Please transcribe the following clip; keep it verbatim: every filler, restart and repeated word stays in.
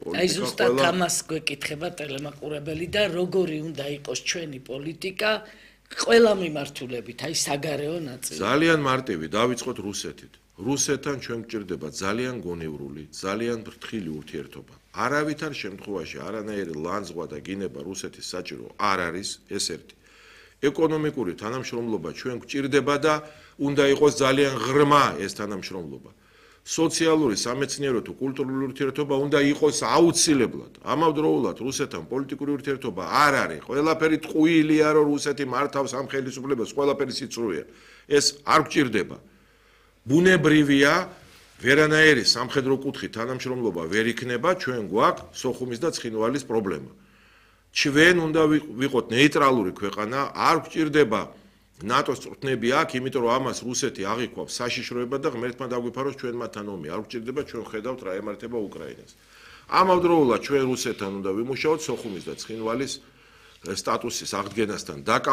პოლიტიკა აი ზუსტად ამას გვეკითხება ტელემაყურებელი და როგორი უნდა იყოს ჩვენი პოლიტიკა ყველა მიმართულებით, აი საგარეო ნაწილი. ძალიან მარტივი, დავიწყოთ რუსეთით. რუსეთთან ჩვენ გვჭირდება ძალიან გონივრული, ძალიან ფრთხილი ურთიერთობა. არავითარ შემთხვევაში არანაირი ლანძღვა და გინება რუსეთის საჭირო არ არის, ეს ერთი. ეკონომიკური თანამშრომლობა ჩვენ გვჭირდება და უნდა იყოს ძალიან ღრმა ეს თანამშრომლობა. სოციალური, სამეცნიერო თუ კულტურული ურთიერთობა უნდა იყოს აუცილებლად. ამავდროულად რუსეთთან პოლიტიკური ურთიერთობა არ არის. ყველაფერი ტყუილია, რომ რუსეთი მართავს ამ ხელისუფლებას, ყველაფერი სიცრუეა. ეს არ გვჭირდება. ბუნებრივია, ვერანაირი სამხედრო კუთხით თანამშრომლობა ვერ იქნება, ჩვენ გვაქვს სოხუმის და ცხინვალის პრობლემა. ჩვენ უნდა ვიყოთ ნეიტრალური ქვეყანა, არ გვჭირდება ნატოს წვრთნები აქ, იმიტომ რომ ამას რუსეთი აღიქვავს საშიშროება და ღმერთმა დაგვიფაროს ჩვენ მათთან ომი. არ გვჭირდება ჩვენ ხედავთ რა ემართება უკრაინას. ამავდროულად ჩვენ რუსეთთან უნდა ვიმუშაოთ სოხუმის და ცხინვალის სტატუსის აღდგენასთან.